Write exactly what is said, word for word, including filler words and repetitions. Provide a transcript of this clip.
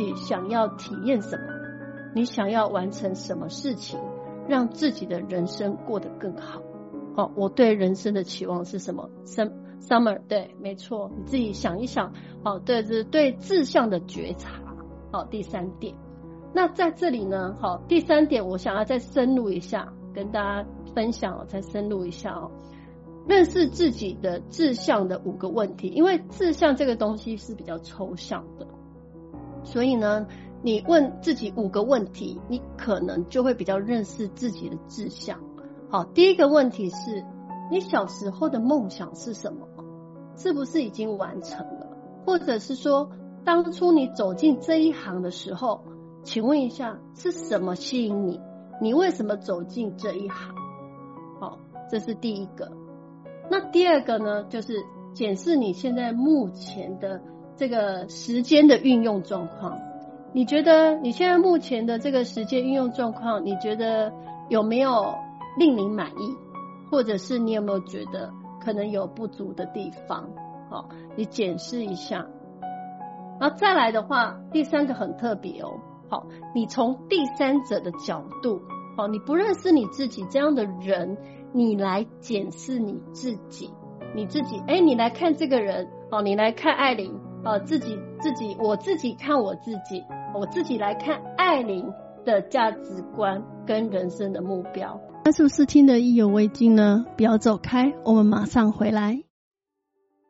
己想要体验什么，你想要完成什么事情，让自己的人生过得更好。哦，我对人生的期望是什么 ？Summer， 对，没错，你自己想一想。哦，对，这是对志向的觉察。好，第三点。那在这里呢，好，第三点我想要再深入一下，跟大家分享哦，再深入一下哦。认识自己的志向的五个问题，因为志向这个东西是比较抽象的，所以呢，你问自己五个问题，你可能就会比较认识自己的志向。好，第一个问题是，你小时候的梦想是什么？是不是已经完成了？或者是说，当初你走进这一行的时候，请问一下，是什么吸引你？你为什么走进这一行？好，这是第一个。那第二个呢，就是检视你现在目前的这个时间的运用状况。你觉得你现在目前的这个时间运用状况，你觉得有没有令你满意？或者是你有没有觉得可能有不足的地方？好，你检视一下。然后再来的话，第三个很特别哦。好，你从第三者的角度，好，你不认识你自己这样的人，你来检视你自己，你自己，哎，你来看这个人，哦，你来看艾琳，哦，自己自己，我自己看我自己，我自己来看艾琳的价值观跟人生的目标。 那是不是听得意犹未尽呢？不要走开，我们马上回来。